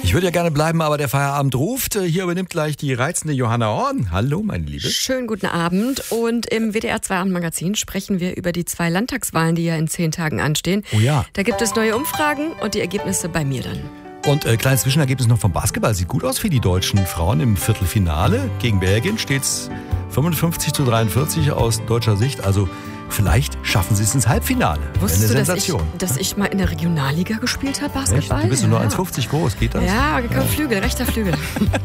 Ich würde ja gerne bleiben, aber der Feierabend ruft. Hier übernimmt gleich die reizende Johanna Horn. Hallo, meine Liebe. Schönen guten Abend. Und im WDR 2 Abendmagazin sprechen wir über die 2 Landtagswahlen, die ja in 10 Tagen anstehen. Oh ja. Da gibt es neue Umfragen und die Ergebnisse bei mir dann. Und kleines Zwischenergebnis noch vom Basketball. Sieht gut aus für die deutschen Frauen im Viertelfinale. Gegen Belgien steht's 55-43 aus deutscher Sicht. Also vielleicht schaffen sie es ins Halbfinale. Wusstest Eine du, Sensation. dass ich mal in der Regionalliga gespielt habe, Basketball? Echt? Du bist nur 1,50 groß, geht das? Ja, Flügel, rechter Flügel.